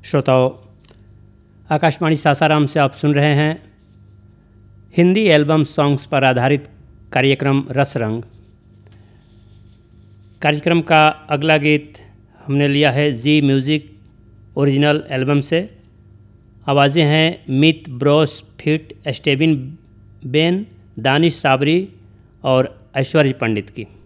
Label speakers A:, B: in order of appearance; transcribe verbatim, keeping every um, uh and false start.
A: श्रोताओं, आकाशवाणी सासाराम से आप सुन रहे हैं हिंदी एल्बम सॉन्ग्स पर आधारित कार्यक्रम रस रंग। कार्यक्रम का अगला गीत हमने लिया है जी म्यूज़िक ओरिजिनल एल्बम से। आवाज़ें हैं मित Bros fit Stebin Ben, Danish Sabri और ऐश्वर्य पंडित की।